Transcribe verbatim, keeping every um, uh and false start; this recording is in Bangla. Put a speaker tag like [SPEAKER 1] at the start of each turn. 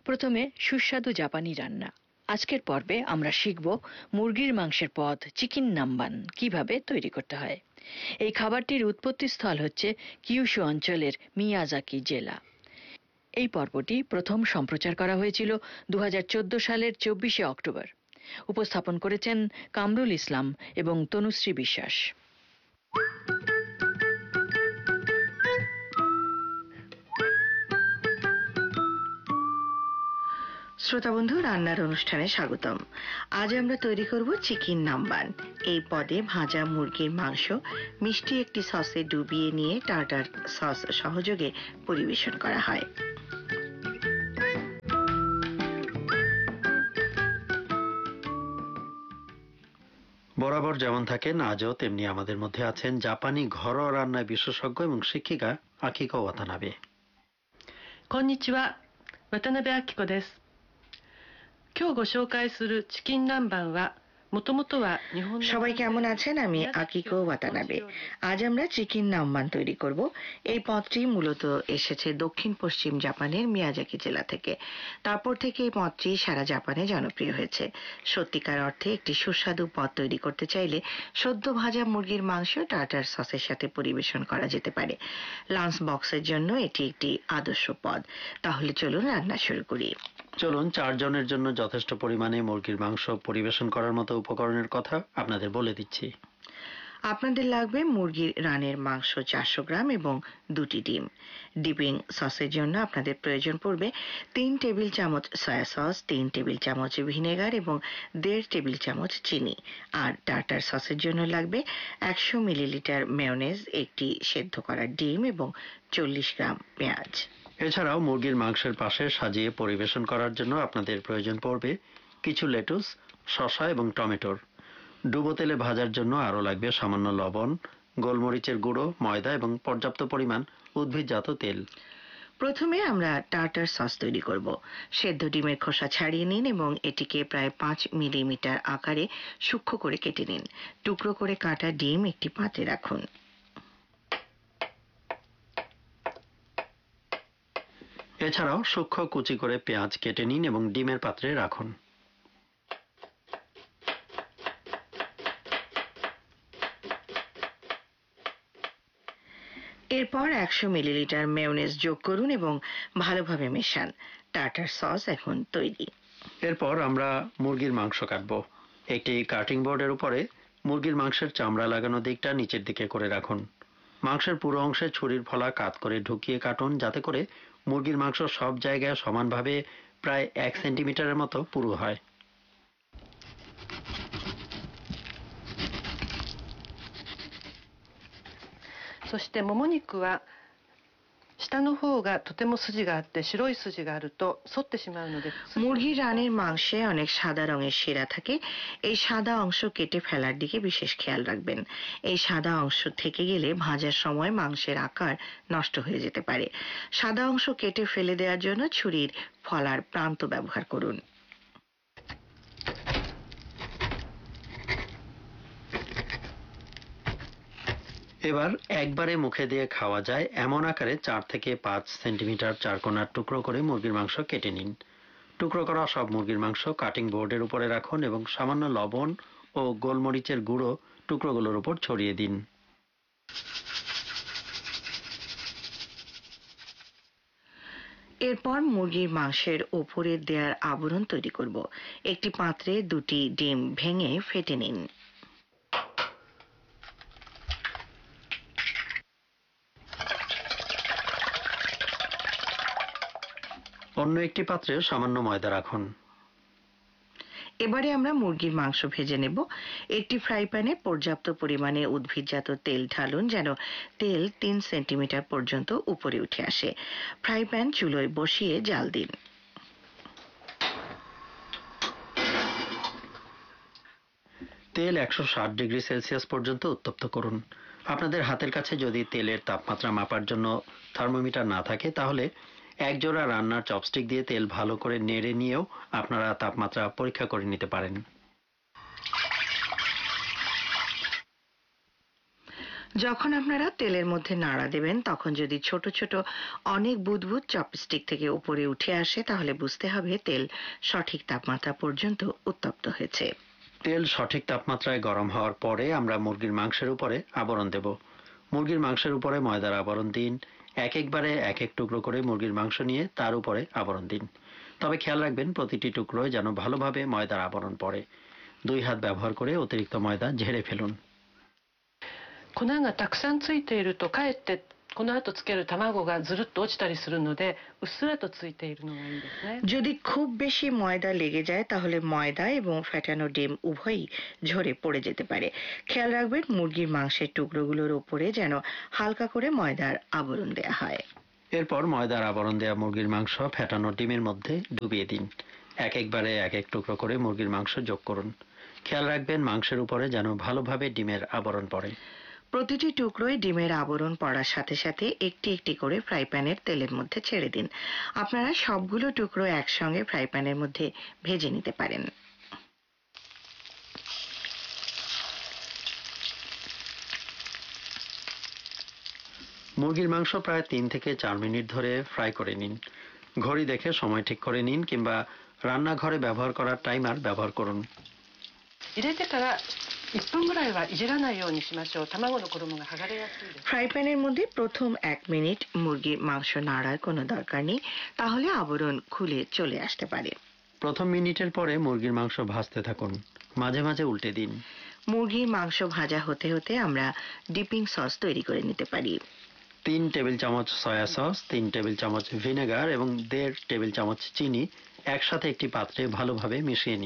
[SPEAKER 1] প্রথমে সুস্বাদু জাপানি রান্না। আজকের পর্বে আমরা শিখব মুরগির মাংসের পদ চিকেন নাম্বান কিভাবে তৈরি করতে হয়। এই খাবারটির উৎপত্তি স্থল হচ্ছে কিউশু অঞ্চলের মিয়াজাকি জেলা। এই পর্বটি প্রথম সম্প্রচার করা হয়েছিল দু হাজার চোদ্দ সালের চব্বিশে অক্টোবর। উপস্থাপন করেছেন কামরুল ইসলাম এবং তনুশ্রী বিশ্বাস।
[SPEAKER 2] শ্রোতা বন্ধু, রান্নার অনুষ্ঠানে স্বাগতম। আজ আমরা তৈরি করব চিকেন নাম্বান। এই পদে ভাজা মুরগির মাংস মিষ্টি একটি সসে ডুবিয়ে নিয়ে টার্টার সস সহযোগে পরিবেশন করা হয়।
[SPEAKER 3] বরাবর যেমন থাকেন, আজও তেমনি আমাদের মধ্যে আছেন জাপানি ঘরোয়া রান্নায় বিশেষজ্ঞ এবং শিক্ষিকা Akiko Watanabe.
[SPEAKER 4] Konnichiwa, Watanabe Akiko দেsu。今日ご紹介するチキン南蛮は
[SPEAKER 2] সবাই কেমন আছেন? আমি আকিকো ওয়াতানাবে। আজ আমরা চিকেন নাম্বান তৈরি করব। এই পদটি মূলত এসেছে দক্ষিণ পশ্চিম জাপানের মিয়াজাকি জেলা থেকে। তারপর থেকে এই পদটি সারা জাপানে জনপ্রিয় হয়েছে। সত্যিকার অর্থে একটি সুস্বাদু পদ তৈরি করতে চাইলে সদ্য ভাজা মুরগির মাংস টার্টার সসের সাথে পরিবেশন করা যেতে পারে। লাঞ্চ বক্সের জন্য এটি একটি আদর্শ পদ। তাহলে চলুন রান্না শুরু করি।
[SPEAKER 3] চলুন চারজনের জন্য যথেষ্ট পরিমাণে মুরগির মাংস পরিবেশন করার মতো উপকরণের কথা আপনাদের বলে দিচ্ছি।
[SPEAKER 2] আপনাদের লাগবে মুরগির রানের মাংস চারশো গ্রাম এবং দুটি ডিম। ডিপিং সসের জন্য আপনাদের প্রয়োজন পড়বে তিন টেবিল চামচ সয়া সস, তিন টেবিল চামচ ভিনেগার এবং দেড় টেবিল চামচ চিনি। আর টার্টার সসের জন্য লাগবে একশো মিলিলিটার মেয়োনেজ, একটি সেদ্ধ করা ডিম এবং চল্লিশ গ্রাম পেঁয়াজ।
[SPEAKER 3] এছাড়াও মুরগির মাংসের পাশে সাজিয়ে পরিবেশন করার জন্য আপনাদের প্রয়োজন পড়বে কিছু লেটুস, শসা এবং টমেটোর। ডুবো তেলে ভাজার জন্য আরও লাগবে সামান্য লবণ, গোলমরিচের গুঁড়ো, ময়দা এবং পর্যাপ্ত পরিমাণ উদ্ভিদজাত তেল।
[SPEAKER 2] প্রথমে আমরা টার্টার সস তৈরি করব। সেদ্ধ ডিমের খোসা ছাড়িয়ে নিন এবং এটিকে প্রায় পাঁচ মিলিমিটার আকারে সূক্ষ্ম করে কেটে নিন। টুকরো করে কাটা ডিম একটি পাত্রে রাখুন।
[SPEAKER 3] এছাড়াও সূক্ষ্ম কুচি করে পেঁয়াজ কেটে নিন এবং ডিমের পাত্রে রাখুন।
[SPEAKER 2] এরপর একশো মিলিলিটার মেয়োনেজ যোগ করুন এবং ভালোভাবে মেশান। টার্টার সস এখন তৈরি।
[SPEAKER 3] এরপর আমরা মুরগির মাংস কাটব। একটি কাটিং বোর্ডের উপরে মুরগির মাংসের চামড়া লাগানো দিকটা নিচের দিকে করে রাখুন। মাংসের পুরো অংশে ছুরির ফলা কাত করে ঢুকিয়ে কাটুন, যাতে করে মুরগির মাংস সব জায়গায় সমানভাবে প্রায় এক সেন্টিমিটারের মতো পুরু হয়।
[SPEAKER 2] মুরগির রানের মাংসে অনেক সাদা রঙের শিরা থাকে। এই সাদা অংশ কেটে ফেলার দিকে বিশেষ খেয়াল রাখবেন। এই সাদা অংশ থেকে গেলে ভাজার সময় মাংসের আকার নষ্ট হয়ে যেতে পারে। সাদা অংশ কেটে ফেলে দেওয়ার জন্য ছুরির ফলার প্রান্ত ব্যবহার করুন।
[SPEAKER 3] এবার একবারে মুখে দিয়ে খাওয়া যায় এমন আকারে চার থেকে পাঁচ সেন্টিমিটার চারকোনার টুকরো করে মুরগির মাংস কেটে নিন। টুকরো করা সব মুরগির মাংস কাটিং বোর্ডের উপরে রাখুন এবং সামান্য লবণ ও গোলমরিচের গুঁড়ো টুকরোগুলোর উপর ছড়িয়ে দিন।
[SPEAKER 2] এরপর মুরগির মাংসের ওপরে দেয়ার আবরণ তৈরি করব। একটি পাত্রে দুটি ডিম ভেঙে ফেটে নিন।
[SPEAKER 3] অন্য একটি পাত্রে সামান্য ময়দা রাখুন।
[SPEAKER 2] এবারে আমরা মুরগির মাংস ভেজে নেব। একটি ফ্রাই প্যানে পর্যাপ্ত পরিমাণে উদ্ভিদজাত তেল ঢালুন, যেন তেল তিন সেন্টিমিটার পর্যন্ত উপরে উঠে আসে। ফ্রাই প্যান চুলোয় বসিয়ে জাল দিন।
[SPEAKER 3] তেল একশো ষাট ডিগ্রি সেলসিয়াস পর্যন্ত উত্তপ্ত করুন। আপনাদের হাতের কাছে যদি তেলের তাপমাত্রা মাপার জন্য থার্মোমিটার না থাকে, তাহলে একজোড়া রান্নার চপস্টিক দিয়ে তেল ভালো করে নেড়ে নিয়েও আপনারা তাপমাত্রা পরীক্ষা করে নিতে পারেন।
[SPEAKER 2] যখন আপনারা তেলের মধ্যে নাড়া দেবেন তখন যদি ছোট ছোট অনেক বুদবুদ চপস্টিক থেকে উপরে উঠে আসে তাহলে বুঝতে হবে তেল সঠিক তাপমাত্রা পর্যন্ত উত্তপ্ত হয়েছে।
[SPEAKER 3] তেল সঠিক তাপমাত্রায় গরম হওয়ার পরে আমরা মুরগির মাংসের উপরে আবরণ দেব। মুরগির মাংসের উপরে ময়দার আবরণ দিন। এক একবারে এক এক টুকরো করে মুরগির মাংস নিয়ে তার উপরে আবরণ দিন। তবে খেয়াল রাখবেন প্রতিটি টুকরোয় যেন ভালোভাবে ময়দার আবরণ পড়ে। দুই হাত ব্যবহার করে অতিরিক্ত ময়দা ঝেড়ে ফেলুন।
[SPEAKER 4] 粉がたくさんついているとかえってこの後つける卵がずるっと落ちたりするのでうっすらとついているのがいいですね。
[SPEAKER 2] যদি খুব বেশি ময়দা লেগে যায় তাহলে ময়দা এবং ফেটানো ডিম উভয়ই ঝরে পড়ে যেতে পারে। খেয়াল রাখবেন মুরগির মাংসের টুকরোগুলোর উপরে যেন হালকা করে ময়দার আবরণ দেয়া হয়।
[SPEAKER 3] এরপর ময়দার আবরণ দেওয়া মুরগির মাংস ফেটানো ডিমের মধ্যে ডুবিয়ে দিন। এক একবারে এক এক টুকরো করে মুরগির মাংস যোগ করুন। খেয়াল রাখবেন মাংসের উপরে যেন ভালোভাবে ডিমের আবরণ পড়ে।
[SPEAKER 2] প্রতিটি টুকরোয় ডিমের আবরণ পড়ার সাথে সাথে একটি একটি করে ফ্রাই প্যানের তেলের মধ্যে ছেড়ে দিন। আপনারা সবগুলো টুকরো একসঙ্গে ফ্রাই প্যানের মধ্যে ভেজে নিতে পারেন।
[SPEAKER 3] মুরগির মাংস প্রায় তিন থেকে চার মিনিট ধরে ফ্রাই করে নিন। ঘড়ি দেখে সময় ঠিক করে নিন কিংবা রান্নাঘরে ব্যবহার করার টাইমার ব্যবহার করুন।
[SPEAKER 4] 入れてからいっぷんぐらいはいじらないようにしましょう。卵の衣が剥がれやすいです。
[SPEAKER 2] ফ্রাই প্যানের মধ্যে প্রথম এক মিনিট মুরগির মাংস নাড়ার কোনো দরকার নেই, তাহলে আবরণ খুলে চলে আসতে পারে।
[SPEAKER 3] প্রথম মিনিটের পরে মুরগির মাংস ভাজতে থাকুন, মাঝে মাঝে উল্টে দিন।
[SPEAKER 2] মুরগির মাংস ভাজা হতে হতে আমরা ডিপিং সস তৈরি করে নিতে পারি।
[SPEAKER 3] তিন টেবিল চামচ সয়া সস, তিন টেবিল চামচ ভিনেগার এবং দেড় টেবিল চামচ চিনি একসাথে একটি পাত্রে ভালোভাবে মিশিয়ে নিন।